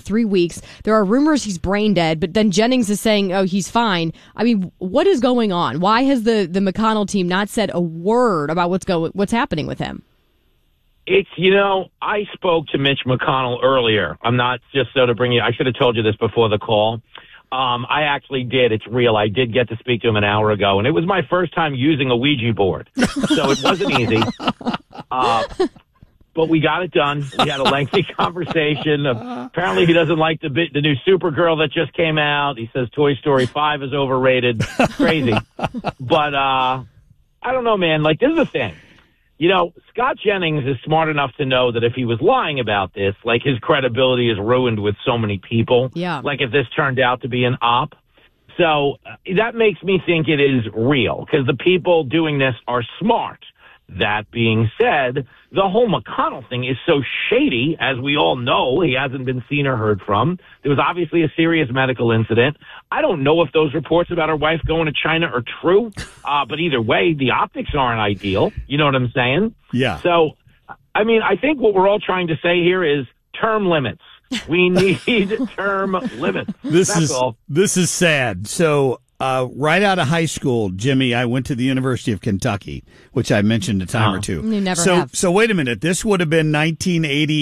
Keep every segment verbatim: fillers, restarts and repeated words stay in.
three weeks. There are rumors he's brain dead, but then Jennings is saying, oh, he's fine. I mean, what is going on? Why has the, the McConnell team not said a word about what's go what's happening with him? It's, you know, I spoke to Mitch McConnell earlier. I'm not just so to bring you, I should have told you this before the call. Um, I actually did. It's real. I did get to speak to him an hour ago, and it was my first time using a Ouija board. So it wasn't easy. Uh, but we got it done. We had a lengthy conversation. Uh, apparently he doesn't like the the new Supergirl that just came out. He says Toy Story five is overrated. Crazy. But uh, I don't know, man. Like, this is the thing. You know, Scott Jennings is smart enough to know that if he was lying about this, like, his credibility is ruined with so many people. Yeah. Like, if this turned out to be an op. So uh, that makes me think it is real because the people doing this are smart. That being said, the whole McConnell thing is so shady, as we all know. He hasn't been seen or heard from. There was obviously a serious medical incident. I don't know if those reports about her wife going to China are true, uh, but either way, the optics aren't ideal. You know what I'm saying? Yeah. So, I mean, I think what we're all trying to say here is term limits. We need term limits. This That's is all. This is sad. So, uh, right out of high school, Jimmy, I went to the University of Kentucky, which I mentioned a time Oh. or two. You never so, have. so wait a minute. This would have been nineteen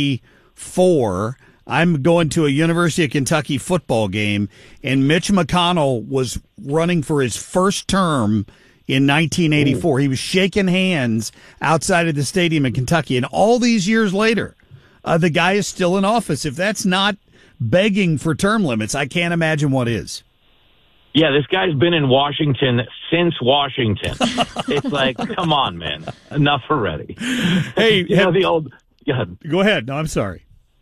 eighty-four. I'm going to a University of Kentucky football game, and Mitch McConnell was running for his first term in nineteen eighty-four. Ooh. He was shaking hands outside of the stadium in Kentucky, and all these years later, uh, the guy is still in office. If that's not begging for term limits, I can't imagine what is. Yeah, this guy's been in Washington since Washington. It's like, come on, man. Enough already. Hey, you know, the old... Yeah. Go ahead. No, I'm sorry.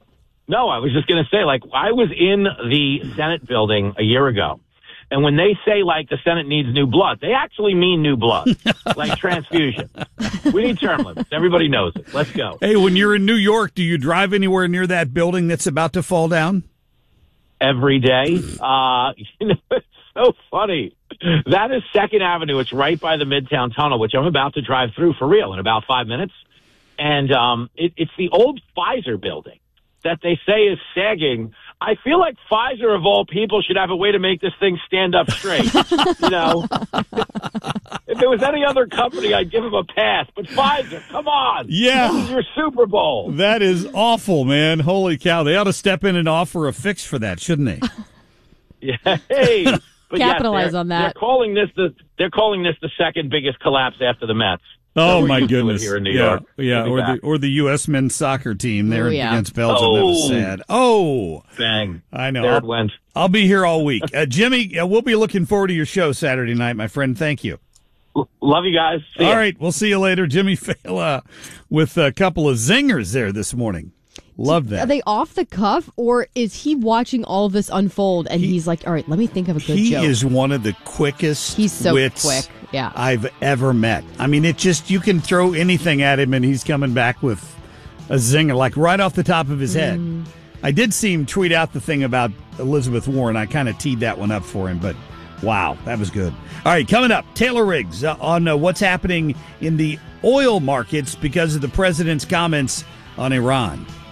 No, I was just going to say, like, I was in the Senate building a year ago, and when they say, like, the Senate needs new blood, they actually mean new blood, like transfusion. We need term limits. Everybody knows it. Let's go. Hey, when you're in New York, do you drive anywhere near that building that's about to fall down? Every day. Uh, you know, it's so funny. That is Second Avenue. It's right by the Midtown Tunnel, which I'm about to drive through for real in about five minutes. And um, it, it's the old Pfizer building that they say is sagging. I feel like Pfizer, of all people, should have a way to make this thing stand up straight. You know, if there was any other company, I'd give them a pass. But Pfizer, come on. Yeah. This is your Super Bowl. That is awful, man. Holy cow. They ought to step in and offer a fix for that, shouldn't they? Yeah. Hey. But Capitalize yes, on that. They're calling this the they're calling this the second biggest collapse after the Mets. Oh, so my goodness. Here in New yeah, York. yeah, or the or the U S men's soccer team there Oh, yeah. against Belgium. Oh. That was sad. Oh, Bang. I know. There I'll, it went. I'll be here all week. Uh, Jimmy, uh, we'll be looking forward to your show Saturday night, my friend. Thank you. L- love you guys. See all ya. right, we'll see you later. Jimmy Fela with a couple of zingers there this morning. Love that. Are they off the cuff, or is he watching all of this unfold and he, he's like, all right, let me think of a good he joke? He is one of the quickest he's so wits quick. Yeah. I've ever met. I mean, it just, you can throw anything at him and he's coming back with a zinger, like right off the top of his head. Mm. I did see him tweet out the thing about Elizabeth Warren. I kind of teed that one up for him, but wow, that was good. All right, coming up, Taylor Riggs uh, on uh, what's happening in the oil markets because of the president's comments on Iran.